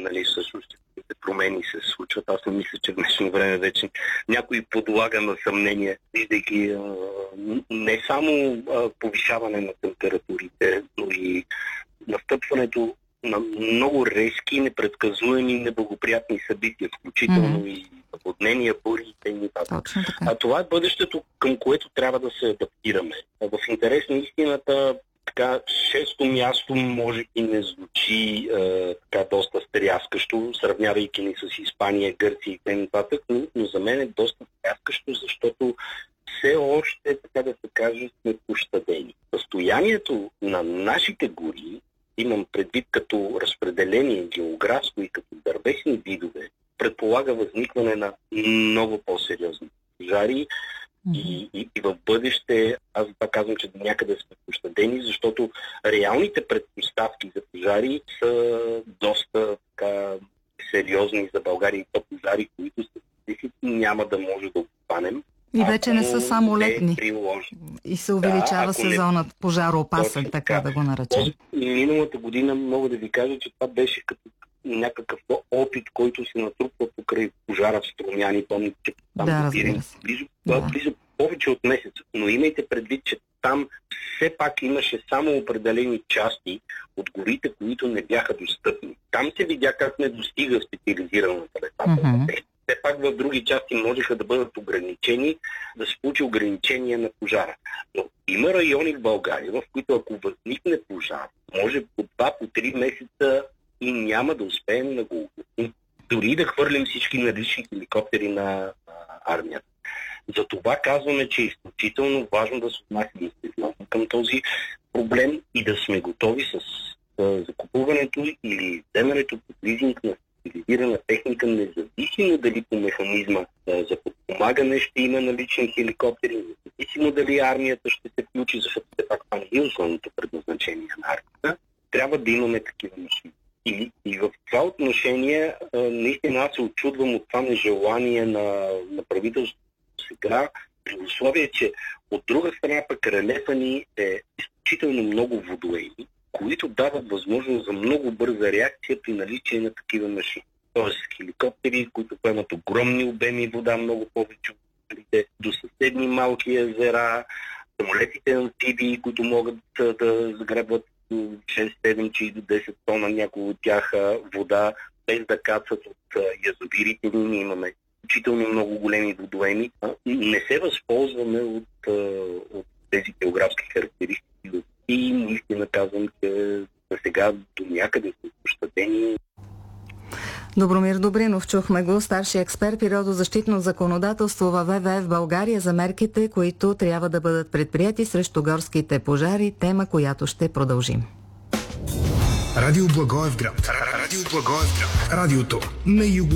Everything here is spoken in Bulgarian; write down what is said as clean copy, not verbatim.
нали, всъщност промени се случват. Аз не мисля, че в днешно време вече някой подлага на съмнение, виждайки не само повишаване на температурите, но и настъпването на много резки, непредсказуеми, неблагоприятни събития, включително и наводнения, бури и т.н. А това е бъдещето, към което трябва да се адаптираме. В интерес на истината, така, шесто място може и не звучи така доста стряскащо, сравнявайки ни с Испания, Гърция и т.н., но за мен е доста стряскащо, защото все още, така да се каже, сме пощадени. Състоянието на нашите гори, имам предвид като разпределение географско и като дървесни видове, предполага възникване на много по-сериозни пожари и в бъдеще, аз това казвам, че до някъде сме пощадени, защото реалните предпоставки за пожари са доста така сериозни за България и то пожари, които няма да може да обхванем. И вече не са само летни. И се увеличава сезонът пожароопасен, така да го наречем. Миналата година мога да ви кажа, че това беше като някакъв опит, който се натрупва покрай пожара в Струмяни. Помните, че там близо повече от месец. Но имайте предвид, че там все пак имаше само определени части от горите, които не бяха достъпни. Там се видя как не достига специализираната летателна техника. Все пак в други части можеха да бъдат ограничени, да се получи ограничение на пожара. Но има райони в България, в които ако възникне пожар, може по 2-3 месеца и няма да успеем да го ограничим. Дори да хвърлим всички налични хеликоптери на армията. Затова казваме, че е изключително важно да се отнасяме към този проблем и да сме готови с закупуването или вземането под лизинг на специализирана техника, независимо дали по механизма за подпомагане ще има налични хеликоптери, независимо дали армията ще се включи, защото все пак това не е основното предназначение на армията, трябва да имаме такива машини. И в това отношение наистина аз се очудвам от това нежелание на правителството сега, при условие, че от друга страна пък релефа ни е изключително много водоеми, които дават възможност за много бърза реакция при наличие на такива машини. Тоест хеликоптери, които поемат огромни обеми вода, много повече от до съседни малки езера, самолетите амфибии, които могат да загребват 6-7 чи до 10 тона някои от тях вода, без да кацат от язовирите. Ние имаме изключително много големи водоеми. Не се възползваме от тези географски характеристики и наистина казвам, че за сега до някъде са пощадени. Добромир Добринов, чухме го, старши експерт природозащитно законодателство във ВВФ България за мерките, които трябва да бъдат предприяти срещу горските пожари, тема, която ще продължим. Радио Благоевград. Радиото на юго.